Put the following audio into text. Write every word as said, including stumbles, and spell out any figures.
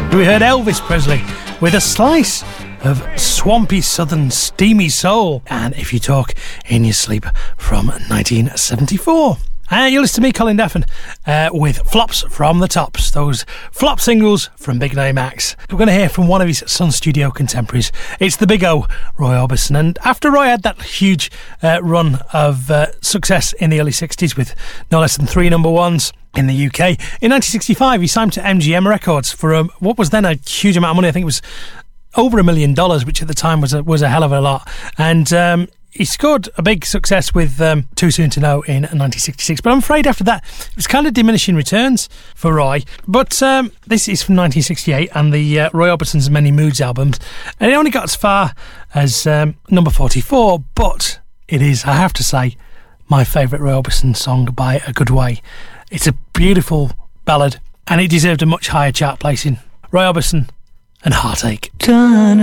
We heard Elvis Presley with a slice of swampy southern steamy soul, and If You Talk in Your Sleep from nineteen seventy-four. And you listen to me, Colin Daffin, uh, with Flops from the Tops, those flop singles from Big Name acts. We're going to hear from one of his Sun Studio contemporaries. It's the Big O, Roy Orbison. And after Roy had that huge uh, run of uh, success in the early sixties with no less than three number ones in the U K, in nineteen sixty-five he signed to M G M Records for um, what was then a huge amount of money. I think it was over a million dollars, which at the time was a, was a hell of a lot. And um, he scored a big success with um, Too Soon to Know in nineteen sixty-six, but I'm afraid after that it was kind of diminishing returns for Roy. But um, this is from nineteen sixty-eight and the uh, Roy Orbison's Many Moods albums, and it only got as far as um, number forty-four, but it is, I have to say, my favourite Roy Orbison song by a good way. It's a beautiful ballad and it deserved a much higher chart placing. Roy Orbison and Heartache. Turn